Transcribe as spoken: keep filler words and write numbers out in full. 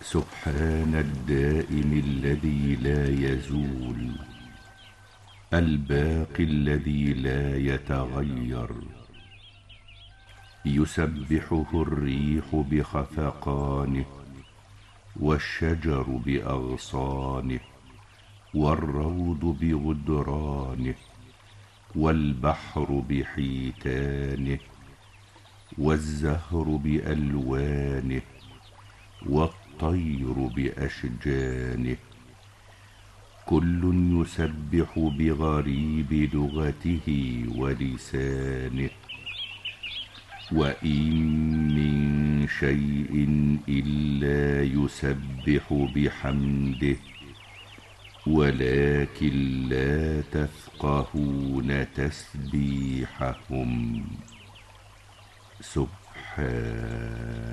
سبحان الدائم الذي لا يزول، الباقي الذي لا يتغير، يسبحه الريح بخفقانه، والشجر بأغصانه، والروض بغدرانه، والبحر بحيتانه، والزهر بألوانه، والطير بأشجانه، كل يسبح بغريب لغته ولسانه. وإن من شيء إلا يسبح بحمده ولكن لا تفقهون تسبيحهم. سبحان